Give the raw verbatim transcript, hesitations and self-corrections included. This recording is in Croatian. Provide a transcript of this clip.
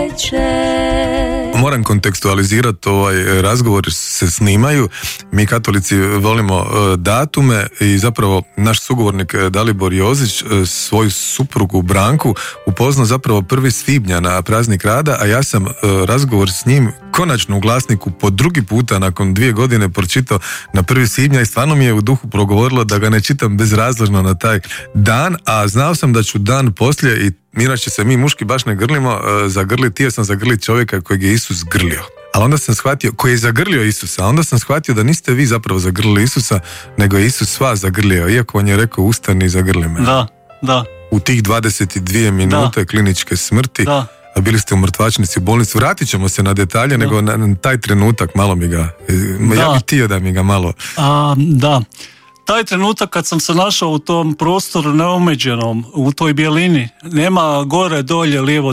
Moram kontekstualizirati ovaj razgovor, se snimaju. Mi katolici volimo uh, datume i zapravo naš sugovornik Dalibor Jozić uh, svoju suprugu Branku upoznao zapravo prvi svibnja na praznik rada, a ja sam uh, razgovor s njim konačno u Glasniku po drugi puta nakon dvije godine pročitao na prvi svibnja i stvarno mi je u duhu progovorilo da ga ne čitam bezrazložno na taj dan, a znao sam da ću dan poslije, i inače se mi muški baš ne grlimo, uh, zagrliti, htio sam zagrliti čovjeka kojeg je Isus grlio. Ali onda sam shvatio, koji je zagrlio Isusa, a onda sam shvatio da niste vi zapravo zagrlili Isusa, nego je Isus vas zagrlio, iako on je rekao ustani i zagrli me. Da, da. U tih dvadeset dvije minute da. kliničke smrti, da. a bili ste u mrtvačnici u bolnici. Vratit ćemo se na detalje, da. nego na, na taj trenutak malo mi ga, da. ja bih htio da mi ga malo... A, da. Taj trenutak kad sam se našao u tom prostoru neomeđenom, u toj bijelini, nema gore, dolje, lijevo,